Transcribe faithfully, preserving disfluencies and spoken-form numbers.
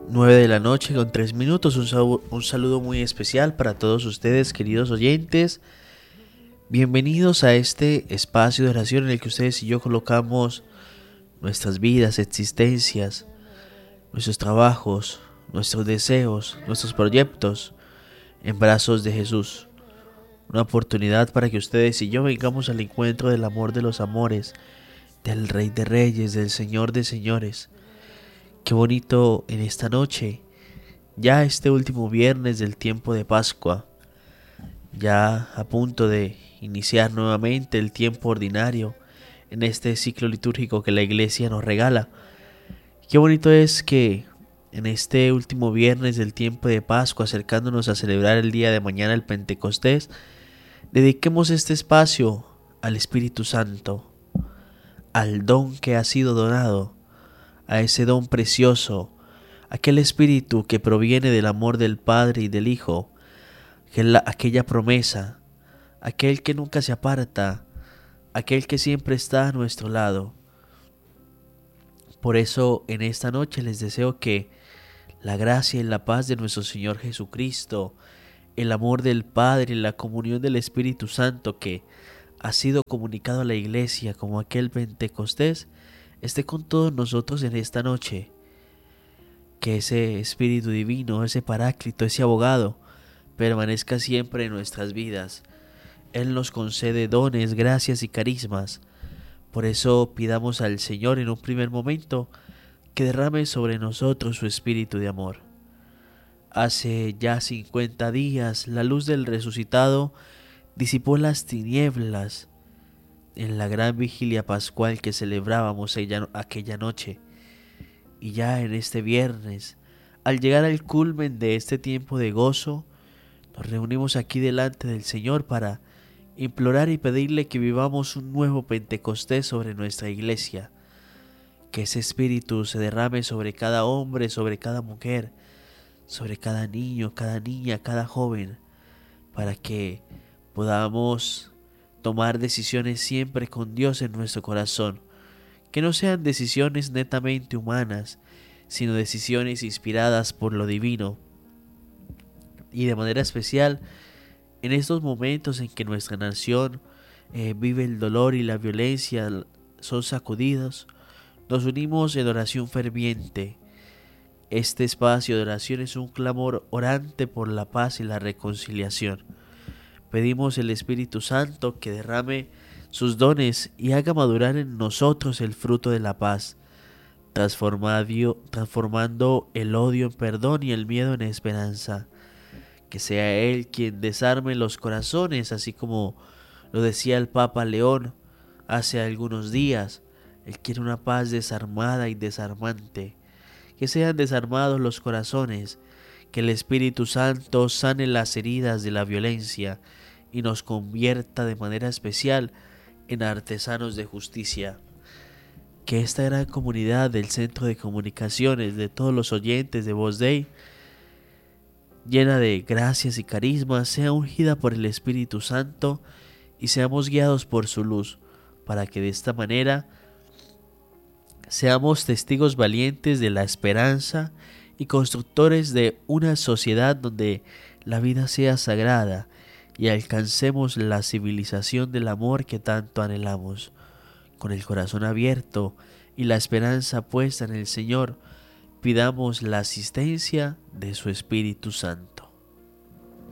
Nueve de la noche con tres minutos. Un, sal- un saludo muy especial para todos ustedes, queridos oyentes. Bienvenidos a este espacio de oración en el que ustedes y yo colocamos nuestras vidas, existencias, nuestros trabajos, nuestros deseos, nuestros proyectos en brazos de Jesús. Una oportunidad para que ustedes y yo vengamos al encuentro del amor de los amores, del Rey de Reyes, del Señor de Señores. Qué bonito en esta noche, ya este último viernes del tiempo de Pascua, ya a punto de iniciar nuevamente el tiempo ordinario en este ciclo litúrgico que la Iglesia nos regala. Qué bonito es que en este último viernes del tiempo de Pascua, acercándonos a celebrar el día de mañana, el Pentecostés, dediquemos este espacio al Espíritu Santo, al don que ha sido donado, a ese don precioso, aquel Espíritu que proviene del amor del Padre y del Hijo, aquella, aquella promesa, aquel que nunca se aparta, aquel que siempre está a nuestro lado. Por eso en esta noche les deseo que la gracia y la paz de nuestro Señor Jesucristo, el amor del Padre y la comunión del Espíritu Santo que ha sido comunicado a la Iglesia como aquel Pentecostés, esté con todos nosotros en esta noche. Que ese Espíritu Divino, ese Paráclito, ese abogado, permanezca siempre en nuestras vidas. Él nos concede dones, gracias y carismas. Por eso pidamos al Señor en un primer momento que derrame sobre nosotros su espíritu de amor. Hace ya cincuenta días la luz del resucitado disipó las tinieblas en la gran vigilia pascual que celebrábamos aquella noche. Y ya en este viernes, al llegar al culmen de este tiempo de gozo, nos reunimos aquí delante del Señor para implorar y pedirle que vivamos un nuevo Pentecostés sobre nuestra iglesia, que ese espíritu se derrame sobre cada hombre, sobre cada mujer, sobre cada niño, cada niña, cada joven, para que podamos tomar decisiones siempre con Dios en nuestro corazón, que no sean decisiones netamente humanas, sino decisiones inspiradas por lo divino. Y de manera especial, en estos momentos en que nuestra nación eh, vive el dolor y la violencia, son sacudidos, nos unimos en oración ferviente. Este espacio de oración es un clamor orante por la paz y la reconciliación. Pedimos el Espíritu Santo que derrame sus dones y haga madurar en nosotros el fruto de la paz, transformando el odio en perdón y el miedo en esperanza. Que sea Él quien desarme los corazones, así como lo decía el Papa León hace algunos días. Él quiere una paz desarmada y desarmante. Que sean desarmados los corazones, que el Espíritu Santo sane las heridas de la violencia y nos convierta de manera especial en artesanos de justicia. Que esta gran comunidad del Centro de Comunicaciones, de todos los oyentes de Voz Dei, llena de gracias y carismas, sea ungida por el Espíritu Santo y seamos guiados por su luz, para que de esta manera seamos testigos valientes de la esperanza y constructores de una sociedad donde la vida sea sagrada y alcancemos la civilización del amor que tanto anhelamos. Con el corazón abierto y la esperanza puesta en el Señor, pidamos la asistencia de su Espíritu Santo.